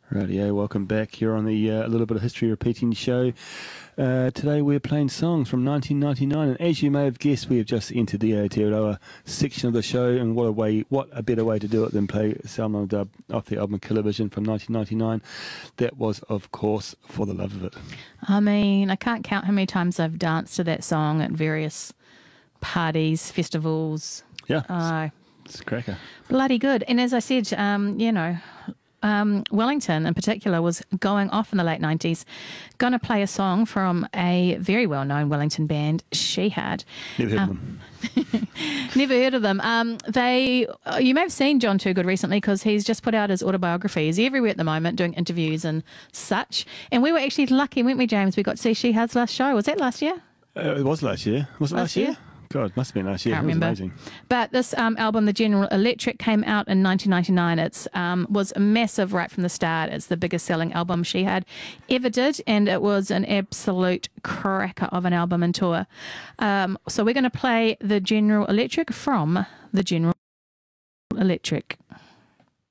Radio, welcome back here on the A Little Bit of History Repeating show. Today we're playing songs from 1999, and as you may have guessed, we have just entered the Aotearoa section of the show, and what a better way to do it than play Salmon Dub off the album Killer Vision from 1999. That was, of course, For the Love of It. I mean, I can't count how many times I've danced to that song at various parties, festivals. Yeah, it's a cracker. Bloody good. And as I said, Wellington in particular was going off in the late 90s, going to play a song from a very well-known Wellington band, Shihad. Never heard of them. Never heard of them. You may have seen John Toogood recently because he's just put out his autobiography. He's everywhere at the moment doing interviews and such. And we were actually lucky, weren't we, James? We got to see Shihad's last show. Was that last year? It was last year. Was it last year? God, must have been last year. Can't It was remember. amazing. But this album, The General Electric, came out in 1999. It was massive right from the start. It's the biggest selling album Shihad ever did, and it was an absolute cracker of an album and tour. So we're going to play The General Electric from The General Electric.